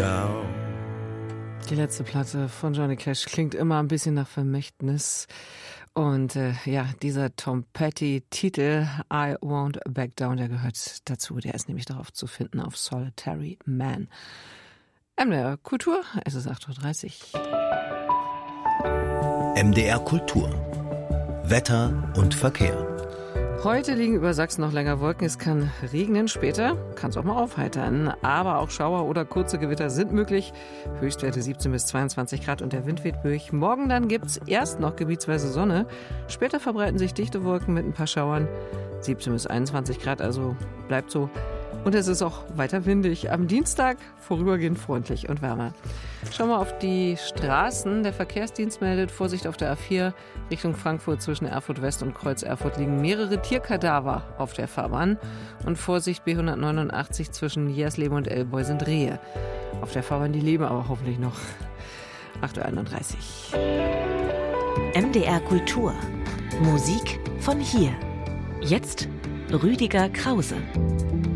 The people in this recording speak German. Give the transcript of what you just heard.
down. Die letzte Platte von Johnny Cash klingt immer ein bisschen nach Vermächtnis. Und dieser Tom Petty-Titel I Won't Back Down, der gehört dazu. Der ist nämlich darauf zu finden auf Solitary Man. MDR Kultur, es ist 8.30 Uhr. MDR Kultur. Wetter und Verkehr. Heute liegen über Sachsen noch länger Wolken. Es kann regnen, später kann es auch mal aufheitern. Aber auch Schauer oder kurze Gewitter sind möglich. Höchstwerte 17 bis 22 Grad und der Wind weht durch. Morgen dann gibt's erst noch gebietsweise Sonne. Später verbreiten sich dichte Wolken mit ein paar Schauern. 17 bis 21 Grad, also bleibt so. Und es ist auch weiter windig. Am Dienstag vorübergehend freundlich und wärmer. Schauen wir auf die Straßen. Der Verkehrsdienst meldet Vorsicht auf der A4 Richtung Frankfurt zwischen Erfurt West und Kreuz Erfurt liegen mehrere Tierkadaver auf der Fahrbahn. Und Vorsicht B189 zwischen Jersleben und Elboy sind Rehe. Auf der Fahrbahn, die leben aber hoffentlich noch. 8.31 Uhr. MDR Kultur. Musik von hier. Jetzt Rüdiger Krause.